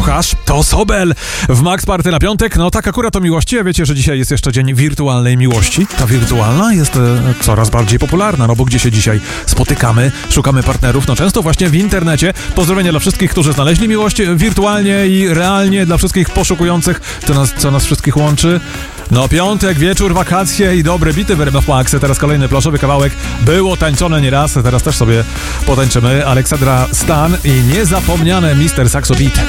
słuchasz, to Sobel w Max Party na piątek. No tak akurat o miłości, a wiecie, że dzisiaj jest jeszcze dzień wirtualnej miłości. Ta wirtualna jest coraz bardziej popularna, no bo gdzie się dzisiaj spotykamy, szukamy partnerów, no często właśnie w internecie. Pozdrowienia dla wszystkich, którzy znaleźli miłość wirtualnie i realnie, dla wszystkich poszukujących, co nas wszystkich łączy. No piątek, wieczór, wakacje i dobre bity w RMF Max. Teraz kolejny plaszowy kawałek. Było tańczone nieraz, teraz też sobie potańczymy. Aleksandra Stan i niezapomniane Mr. Saxo Beat.